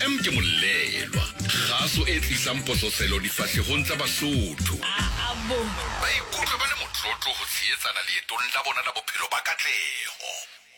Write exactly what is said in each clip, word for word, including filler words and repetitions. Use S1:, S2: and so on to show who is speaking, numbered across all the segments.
S1: M ke Molelwa, kgaso e tlisang pososelo difahlehong tsa Basotho. Ba ikutlwa ba le motlotlo ho tshehetsana leetong la bona la bophelo ba katleho.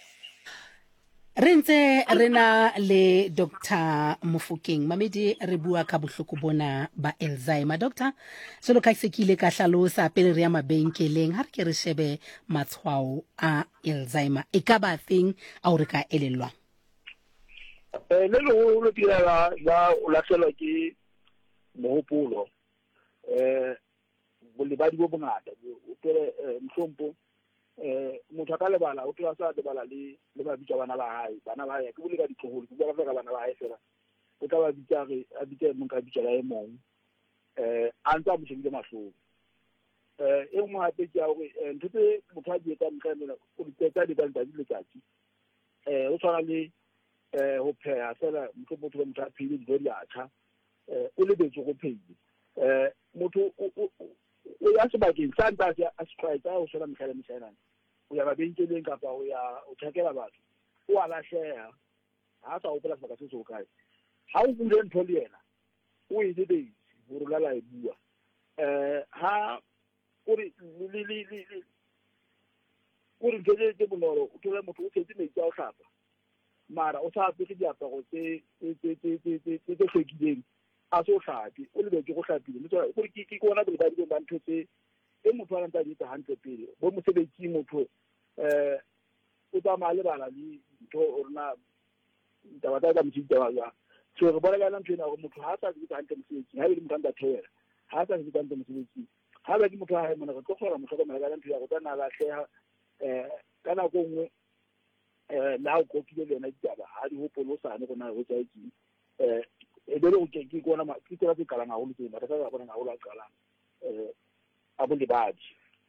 S2: Re ntse re na le Doctor Mofokeng Mamedi re bua ka bohloko bona ba Alzheimer. Doctor, jwalo ka se ke ile ka hlalosa pele re ya mabenkeleng ha re ke re shebe matshwao a Alzheimer e ka ba feng a re ka elelwa?
S3: Eh le lo lo tira la la la sela ke mohopolo eh bolibadi bo bongata o tere mhlompo eh motho ka lebala o tla sa lebala le le ba bitsa bana ba hae bana ba hae ke bole ka ditloholo ke bua ka bana ba hae fela o tla ba bitsa re a bitse mo ka bitsa la e mong eh a ntse a mo shebile mahlo eh e mo hape ke ya hore ntse motho a di etsa mkhamela o ditsetsa di ba ntse di letsatsi eh o tshwana le eh ho pheha fela motho motho ba motho a phile di di atha eh o le betso go phile eh motho o ya sebakeng sa ntse a strike a o shela mhlala mshana o ya mabenkeleng kapa o ya o thakela batho o a lahleha ha sa o pela sebaka se so kae ha o bule ntho le yena o e debe ho rula la e bua eh ha o re le le le o re gele ke bonolo o tlola motho o tsetse metsi a o hlapa mara o sa apere diaparo tse tse tse tse tse hlwekileng a so hlapi o le be ke go hlapile mo tswa gore ke ke bona ba di ba ntho tse e motho a ntse a ditsa hantle pele bo mosebetsi motho eh o tsamaya le bala le ntho orna taba tsa motšhitsa ba ya so re bona kana ntho ena go motho ha sa ditsa hantle mosebetsi ha e le motho a ntse thera ha sa ditsa hantle mosebetsi ha ba di motho a hae mona go tlogela motho ka mala ntho ya go tsana la hleha eh kana go ngwe eh la go kopile le yona ditaba ha di hopolo sane gona go tsa itse eh e bele o ke ke kona ma ke tsela tse kalang haholo tse ba tsa ba bona haholo a qalang eh a bo lebadi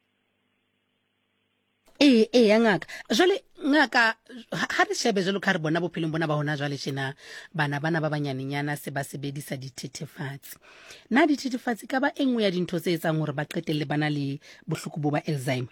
S2: eh eh ya ngaka jwale ngaka ha re shebe jwalo ka re bona bophelong bona ba hona jwale tjena bana bana ba banyanenyana se ba sebedisa dithethefatsi na dithethefatsi ka ba engwe ya dintho tse etsang hore ba qetelle bana le bohloko bo ba Alzheimer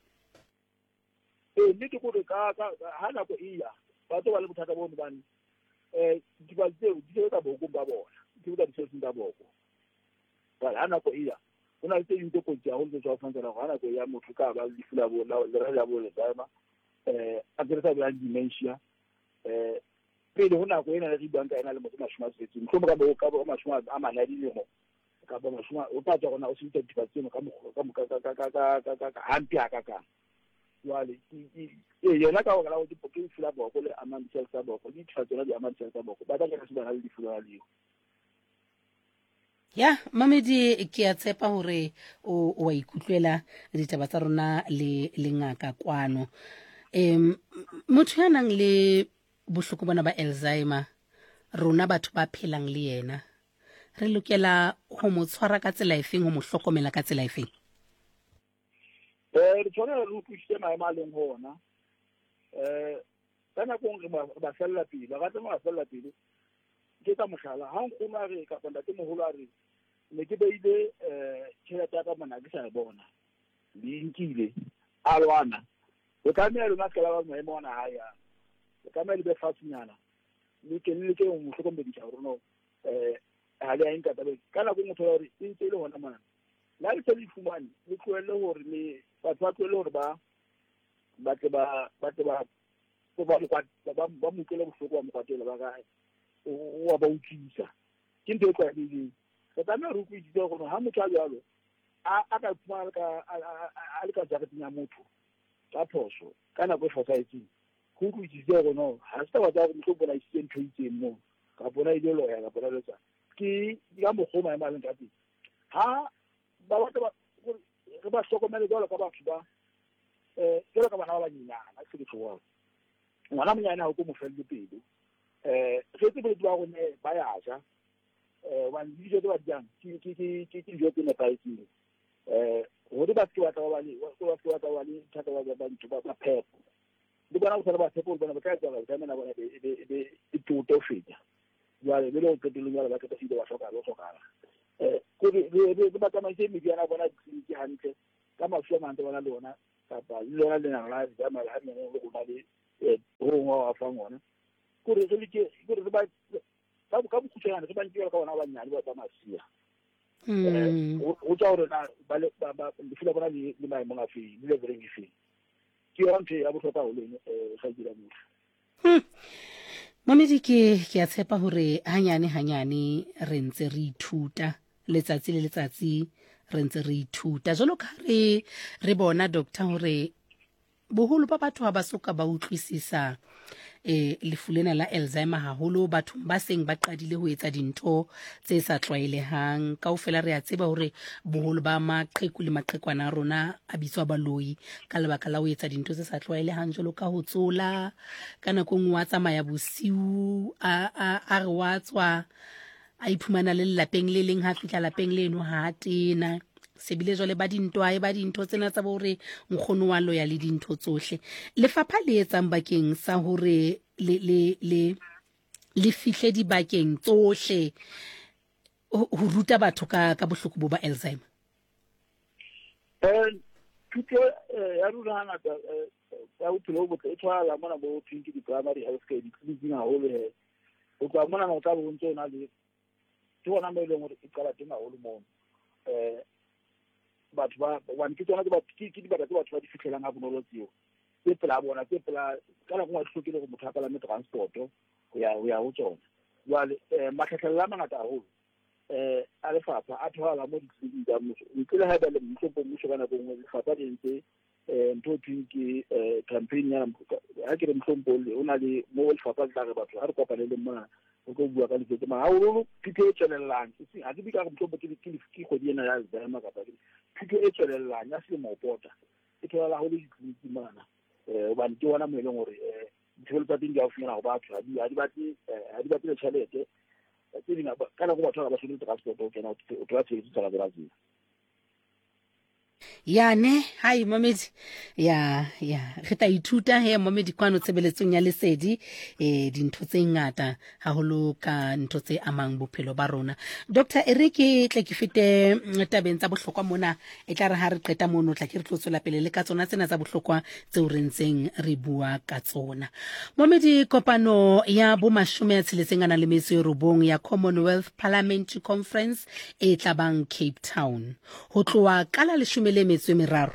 S3: eh le ke go ka ha na go iya ba tlo ba le bothata bo bone eh di ba tseo di tla bo go ba bona di tla di se tsa boko ba ana go iya ona tse dintho go tja go tswa fa tsela go ana go ya motho ka ba le fula bo la le ra bo le dama eh a tsere sa ba dementia eh pele hona go ena le dibanka ena le motho mashoma setsi mhlombe ka bo ka bo mashoma a manadi le mo ka ba mashoma o tla tswa gona o se ditse dipatseno ka mo ka mo ka ka ka ka ka ka hampi aka ka wale e yona ka go la go dipoke fula boko le amang tsela tsa boko di tshwatsela di amang tsela tsa boko ba tla ka se ba le difula le
S2: ya Mamedi ke a tshepa hore o wa ikutlwela ditaba tsa rona le lengaka kwano em motho ya nang le bohloko bona ba Alzheimer rona batho ba phelang le yena re lokela ho mo tshwara ka tsela efeng ho mo hlokomela ka tsela efeng
S3: eh re tsona re utlwisitse maemo a leng hona eh kana go re ba fella pele ga tsa ba fella pele ke ka mohlala ha nkgona re ka panda ke moholo a re ne ke beile eh tšhelete ka mona ke sa bona le nkile a lwana o tsamaya le makala ba maemo ona ha ya o tsamaya le be fatshinyana le ke le ke mo hlokomedisa gore no eh ha le a inka tabe kana go motho hore e ntse le hona mana la le tseli fumane le tloele hore le batho ba tloele hore ba ba tle ba ba tle ba ba ba ba mo tlele bohloko ba mo kwatela ba ga o wa ba utlisa ke ntse kwa di ke tama re go itse gore ha motho a jalo a a ka tsmara ka a le ka jareteng ya motho ka phoso kana go society go go itse gore no ha se ba tsa go motho bona itse ntho itse mo ka bona ile lo ya ka bona letsa ke ga mo go maema le ntate ha ba ba ba re ba hlokomele jalo ka batho ba eh jalo ka bana ba banyenyana se ke tsoa ngwana monyana go mo felle pelo eh re tsebe ba go ne ba ya ja eh wa dijo tse ba dijang ke ke ke ke dijo tse nepahetseng eh hore ba tloa tsa ba le ba tloa tsa ba le thata ba ba ntho ba phepo di bona go ba phepo bona ba ka tswa ba tsama na bona e e e tuto feta ya le le ke dileng ya ba ka tsile ba hloka ba hloka eh go le ba tsama se mi diana bona ke hantle ka mafua mantse bona le ona kapa le lona le na la ja ma ha nne go ba le eh ho ngo a fa ngona go re le ke go re ba ka ka bokhutsana re ba ntse ka bona ba nyane ba ba masia
S2: Mm.
S3: o tsa hore na ba le ba ba difila bona le le mai monga fi le le rengi fi ke yona ntho ya botlhokwa ho le ga dira motho.
S2: Mamedi ke ke a tshepa hore hanyane hanyane re ntse re ithuta letsatsi le letsatsi re ntse re ithuta jalo ka re re bona doctor hore boholo ba batho ha ba soka ba utlwisisa eh lefu lena la Alzheimer haholo batho ba seng ba qadile ho etsa dintho tse sa tlwaelehang kaofela re a tseba hore boholo ba maqheku le maqhekwana a rona a bitswa baloi ka lebaka la ho etsa dintho tse sa tlwaelehang jalo ka ho tsola ka nako nngwe a tsamaya bosiu a a a re wa tswa a iphumana le lapeng le leng ha fihla lapeng leno ha tena sebile jole ba dintwa e ba dintho tsena tsa bore nkgono wa loya le dintho tsohle lefapha le etsang bakeng sa hore le le le le fihle di bakeng tsohle ho ruta batho ka ka bohloko bo ba Alzheimer.
S3: eh tuto ya runa na ka ya utlwe bo ke tswala mona bo thinki di primary health care di clinic ha ho le o tla mona na ka bo ntse na le tsona me le ngore e qala tena ho le mo eh batho ba wa ntse tsona ke ba ke di batho ba ba di fitlelang ha bonolo tseo ke pela bona ke pela kana go tlhokile go motho apala me transport go ya go ya ho tsona jwale eh matlhatlhela mangata haholo eh a lefapha a thola mo di tsa motho ntse le ha ba le motho bo motho kana go ngwe lefapha le ntse eh ntho thinki eh campaign ya a ke re mhlompo le ona le mo lefapha tla re batho ha re kopana le mona go bua ka ditse ma haholo phike e tswelelang se ha ke di ka go mhlompo ke ke ke kgodi ena ya Alzheimer ka ba phike e tswelelang ya se mo pota e thola ho le ditse mana eh ba ntse wona mo e leng hore eh ditholo tsa dinga o fina go batho ha di ha di batli ha di batli tšhelete ke dinga kana go batho ba se transport o kena o tla tse tsala Brazil
S2: Yane hai Mamedi ya ya re ta ithuta he Mamedi kwano tshebeletsong ya lesedi eh dintho tse ngata haholo ka ntho tse amang bophelo ba rona. Doctor Erike tle ke fete tabeng tsa bohlokwa mona e tla re ha re qeta mono tla ke re tlotsola pele le ka tsona tsena tsa bohlokwa tse o rentseng re bua ka tsona. Mamedi kopano ya bo mashome a tsheletseng ana le metso e robong ya Commonwealth Parliamentary Conference e tla bang Cape Town ho tloa ka la leshome le metso e meraro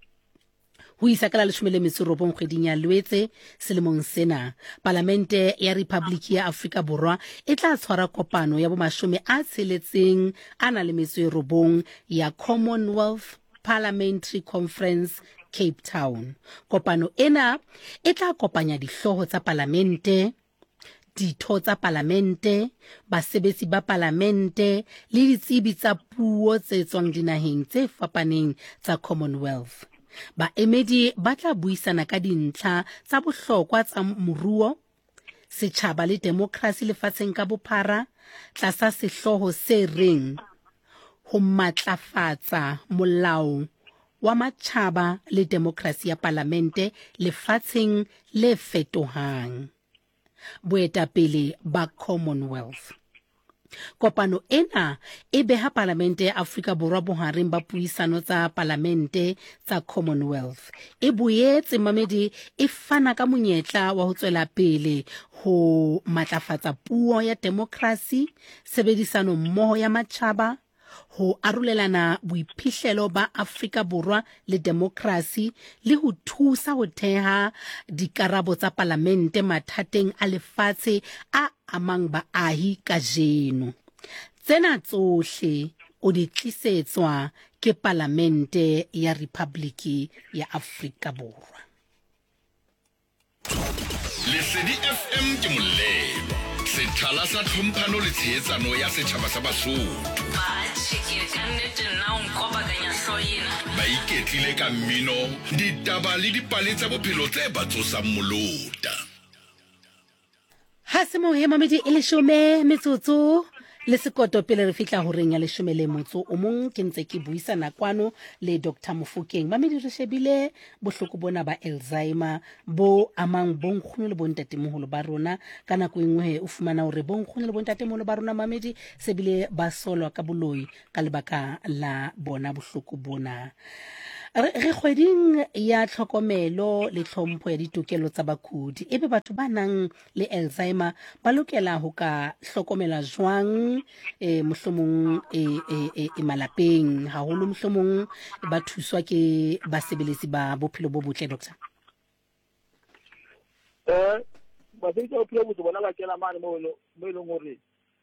S2: ho isa ka la leshome le metso e robong kgweding ya Lwetse selemong sena Parlamente ya Republic ya Afrika Borwa e tla tshwara kopano ya bo mashome a tsheletseng ana le metso e robong ya Commonwealth Parliamentary Conference Cape Town. Kopano ena e tla kopanya dihloho tsa parlamente, ditho tsa parlamente, basebetsi ba parlamente le ditsebi tsa puo tse tswang dinaheng tse fapaneng tsa Commonwealth. Baemedi ba tla buisana ka dintlha tsa bohlokwa tsa moruo, setjhaba le demokrasi lefatsheng ka bophara tlasa sehloho se reng ho matlafatsa molao wa matjhaba le demokrasi ya parlamente lefatsheng le fetohang. Boetapele ba Commonwealth. Kopano ena e beha parlamente ya Afrika Borwa bohareng ba puisano tsa parlamente tsa Commonwealth. E boetse Mamedi e fana ka monyetla wa ho tswela pele ho matlafatsa puo ya demokrasi, sebedisano mmoho ya matjhaba, ho arolelana boiphihlelo ba Afrika Borwa le demokrasi le ho thusa ho theha dikarabo tsa parlamente mathateng a lefatshe a amang baahi kajeno. Tsena tsohle o di tlisetswa ke parlamente ya Republic ya Afrika Borwa.
S1: Lesedi F M ke molelo sethala sa tlhomphano le tsheetsano ya setjhaba sa Basotho. Ba iketlile ka mmino, ditaba le dipale tsa bophelo tse ba tsosang molota.
S2: Ha se mo he Mamedi e leshome metsotso le sekoto pele re fihla ho reng ya leshome le motso o mong ke ntse ke buisa nakwano le Doctor Mofokeng. Mamedi re shebile bohloko bona ba Alzheimer bo amang bonkgono le bontatemoholo ba rona ka nako engwe o fumana hore bonkgono le bontatemoholo ba rona Mamedi se bile ba solwa ka boloi ka lebaka la bona bohloko bona. re re kgweding ya tlhokomelo le tlhompho ya ditokelo tsa bakudi ebe batho ba nang le Alzheimer ba lokela ho ka hlokomela jwang eh mohlomong e e e malapeng haholo mohlomong ba thuswa ke basebeletsi ba bophelo bo botle doctor.
S3: eh ba se tlo phela botse bona ba kela mane mo mo e leng hore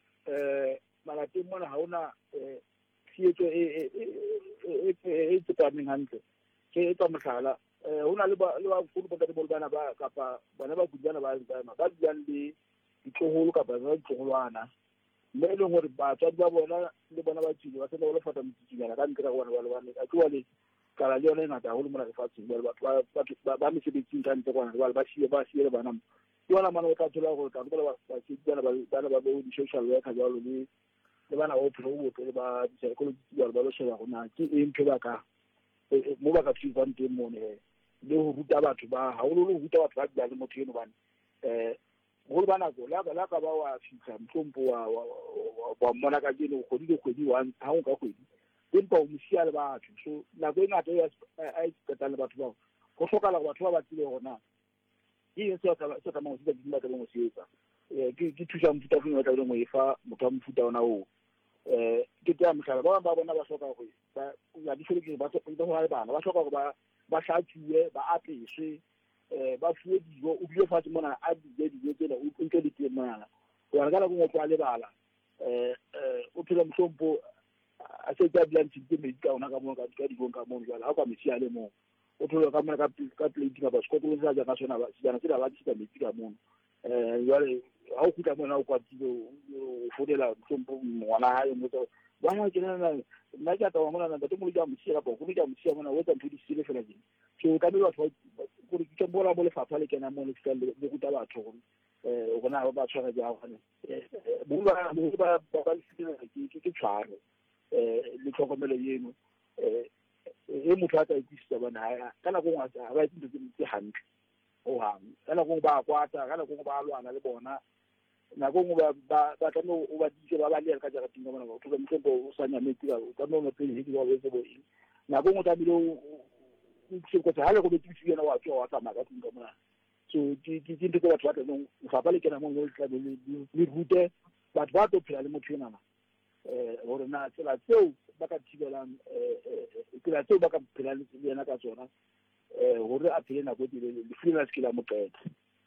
S3: eh malapeng mona ha ona eh tieto e e e tsamayang hantle ke etsa mohlala eh hona le ba le ba fulu ba ka bana ba kapa bana ba gudana ba Alzheimer ba diang le ditloholo kapa ba ditloholwana mme e leng hore batswadi ba bona le bona ba tsile ba tsena ba le fata motsikana ka ntle ka bona ba le bana a tloa le kala le yona e ngata haholo mona lefatsheng ba batho ba ba mesebetsing ka ntle kwana ba ba shie ba shie le bana yona mana o tla thola gore ka ba ba tsena ba bana ba bo di social worker jalo le le bana o phelo o tlo ba di psychologist ba ba lo sheba gona ke eng ke ba ka mo ba ka tsivang teng mo ne le ho ruta batho ba haholo le ho ruta batho ba di le motho eno bana eh go bana go la la ka ba wa fitla mtlompo wa wa mona ka dino go di go di wa ha o ka kgwedi empa o mosia le batho so la go ngata ya a itsetsa le batho ba go tlhokala batho ba ba tsile gona ke se ka se ka mo se di ba ka mo sietsa eh ke ke thusa mfuta go ngata le mo efa motho a mfuta ona o eh ke tla mhlala ba ba bona ba hloka go ba ya di fele ke ba tlo go ha bana ba hloka go ba ba hlatsuwe ba apeswe eh ba fuwe dijo o bile fatshe mona a di dijo tsena o ntse di teng mona wa ga la go ngotla le bala eh eh o phela mhlompo a se tsa blank ke me ka ona ka mo ka di go ka mo jwala ha kwa mesia le mo o thola ka mona ka ka plate ka ba skokolo tsa ja ka sona ba sena se ba tsa metsi ka mo eh jwale ha o kuta mona o kwatile o fodela mhlompo ngwana hae mo tsa bana ke nna nna ka tawa mona nna mo ja mosia ka bo go ja mosia mona o tsa ntho di sile fela ding so ka me batho go re ke bola mo le fatwa le kena mo le tsale le go ta batho go eh o bona ba tshwana ja go eh bula mo ba ba ba sile ke ke tshwaro eh le tlhokomelo yeno eh e motho a tla itse bana ha kana go ngata ba itse tse hantle o hang kana go ba kwata kana go ba lwana le bona na go ba ba ba tla no o ba ditse ba ba le ka jara tinga bona go tloga mthembo o sanya metsi ka ka no mo pele hedi wa wetse bo eng na go ngota bile o se go tsala go betsi tsena wa tswa wa tsama ka tinga bona so ke ke ke ntse batho ba tla no fa ba le kena mo le tla le le rute batho ba tlo phela le motho ena eh hore na tsela tseo ba ka thibelang eh tsela tseo ba ka phela le yena ka tsona eh hore a phele nako di le le fela se la moqeta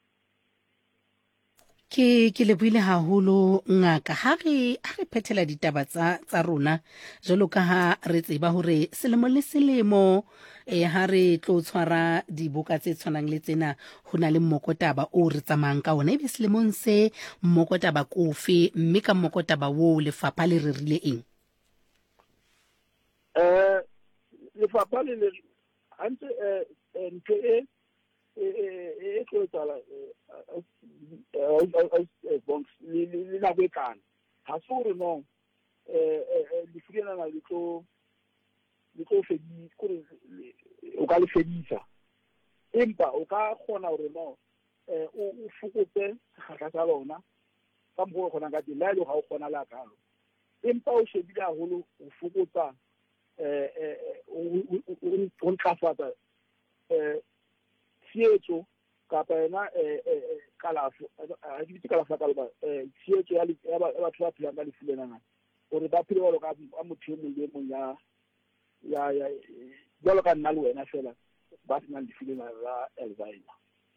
S2: ke ke le buile haholo ngaka ha re ha re phethela ditaba tsa tsa rona jalo ka ha re tseba hore selemo le selemo e ha re tlo tshwara diboka tse tshwanang le tsena hona le mmokotaba o re tsamayang ka ona ebe selemong se mmokotaba kofe mme ka mmokotaba wo lefapha le re rile eng
S3: eh lefapha le le ante eh ntse e e e tlo tsala eh bonks le le na go kana ha so re no eh eh di figena na litlo litlo fedi ko o ka le fedisa empa o ka khona hore no eh o fukotse ga ga lona ka mo go khona ka di lalo ga o khona la kalo empa o shebile haholo o fukotsa eh eh o ntlafatsa eh sietso kapa ena eh kalafo a di kalafo ka ba eh sietso ya ya batho ba phela ka lefulena gore ba phele ba ka a motho mo le mo ya ya ya jalo ka nna le wena fela ba tsena lefulena la Alzheimer.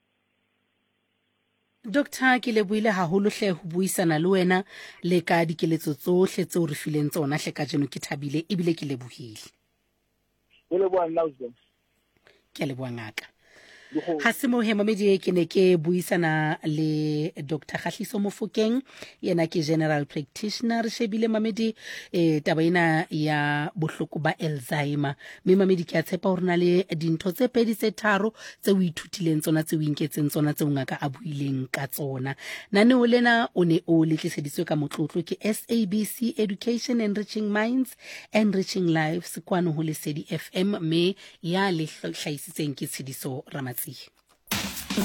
S2: Doctor ke le buile haholo hle ho buisana le wena le ka dikeletso tsohle tseo re fileng tsona hle ka jeno ke thabile ebile ke le buhile.
S3: Ke le bua nna
S2: ke le bua ngaka ha se mo hema medi ke ne ke buisana le Doctor Khatliso Mofokeng yena ke general practitioner re shebile mamedi e taba ena ya bohloko ba Alzheimer me mamedi ke a tshepa hore na le dintho tse pedi tse tharo tse o ithutileng tsona tse o inketseng tsona tse o ngaka a buileng ka tsona nane o lena o ne o le tliseditswe ka motlotlo ke S A B C Education Enriching Minds Enriching Lives kwano ho Lesedi F M me ya le hlaisitseng ke Tshidiso Ramatsi.